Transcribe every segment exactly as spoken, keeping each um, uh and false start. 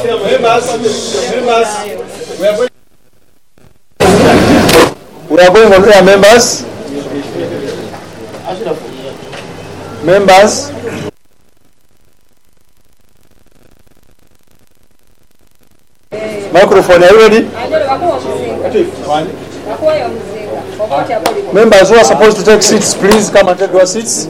Members, members, we are going. We are going on air, members. Members. Microphone, are you ready? Members who are supposed to take seats, please come and take your seats.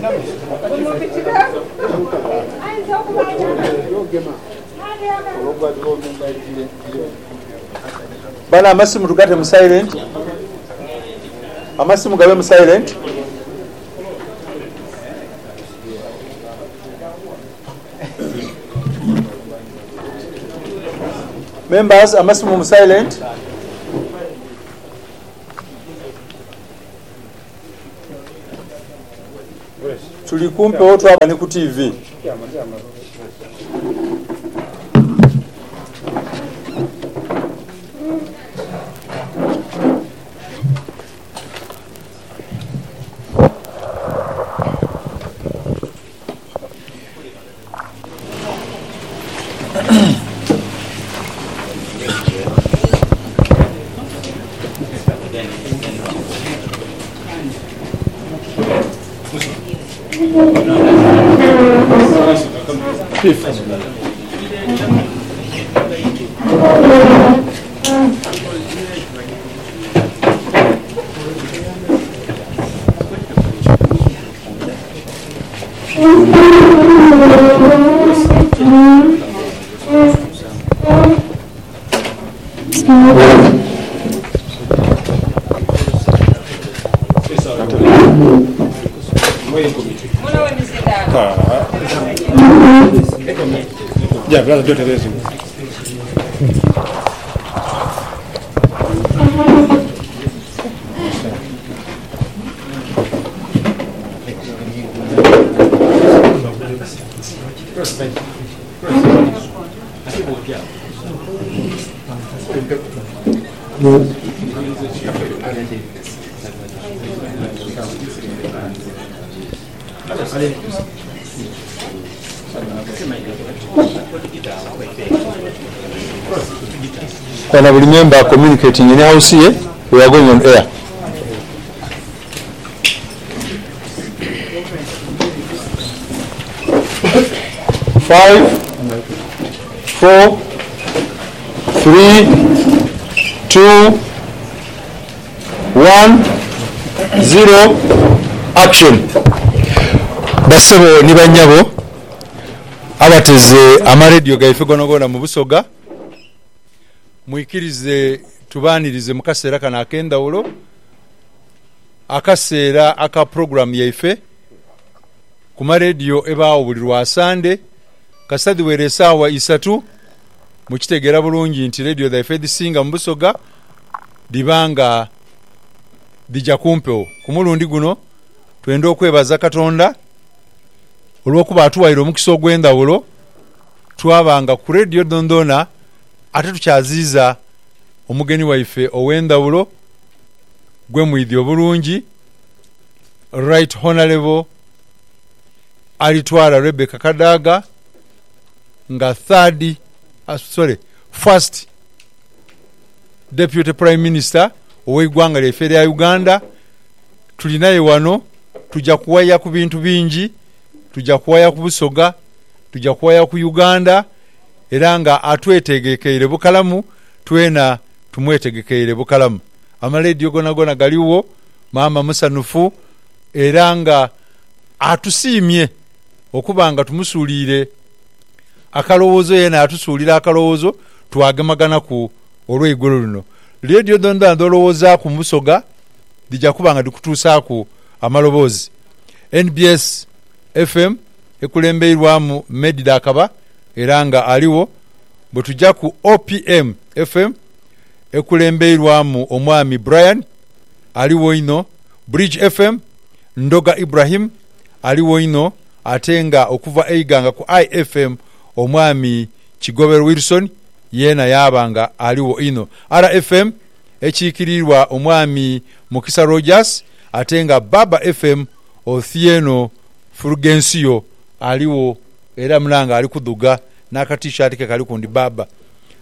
Bana amasimu tugate mu silent. Amasimu gabe mu silent. Members, amasimu mu silent. Tuli kumpe watu hapa ni ku T V. Yeah, brother, do it again. When I remember communicating in house here, we are going on air. Five, four, three, two, one, zero, action. Basebo ni banyabo abateze amaredio gaife gonogona mu Busoga. Muikirize tubanirize mukasera kana akenda ulo akasera aka program yaife kuma radio ebaawo buli lwa Sunday kasadi were sawa isatu mukitegera bulungi nti radio yaife disinga mu Busoga dibanga dija kumpeo kumulundi guno twende okwebaza Katonda olwokuba atuwaire omukisa ogwenda ulo twabanga ku radio Dondona ate tukyaziza omugeni waife owenda bulo gwe muidhi obulungi Right Honorable alitwala Rebecca Kadaga nga third uh, sorry first Deputy Prime Minister ow'eggwanga lyaffe lya Uganda. Tulinaye wano tujja kuwaya ku bintu bingi, tujja kuwaya ku Busoga, tujja kuwaya ku Uganda era nga atwetegekeire bukalamu twena tumwetegekeire bukalamu. Amaledio gona gona galiwo mama musanufu era nga atusiimye okubanga tumusuulire akalowoozo yena atusuulira akalowoozo twagemagana ku olw'eggolo luno. Radio Dondona ndolowooza ku Busoga dija kubanga dikutuusa ku amaloboozi. N B S F M ekulembeirwamu Medida Akaba era nga aliwo bwe tujja ku O P M F M ekulembeirwamu omwami Brian aliwo ino. Bridge F M Ndoga Ibrahim aliwo ino atenga okuva eiganga ku I F M omwami Kigober Wilson yena yabanga aliwo ino. R F M ekikirirwa omwami Mukisa Rogers atenga Baba F M Othieno Fulgencio aliwo era mlanga ali kuduga n'aka t-shirt ke kali kundi Baba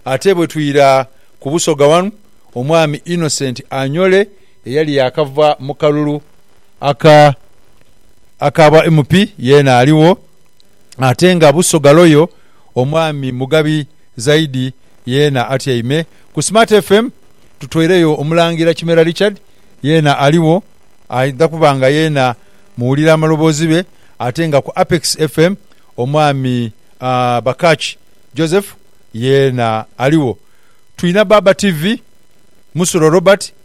ate bwe tuyira ku Busoga wanu omwami Innocent Anyole eyali yakava mu kalulu aka akaba M P yena aliwo, ate nga Busoga loyo omwami Mugabi Zaidi yena atyaime. Ku Smart F M tutwereyo omulangira Kimera Richard yena aliwo ayinza kubanga yena muwulira amaloboozi be, ate nga ku Apex F M omwami uh, Bakachi Joseph yena aliwo. Tuina Baba T V Musoro Robert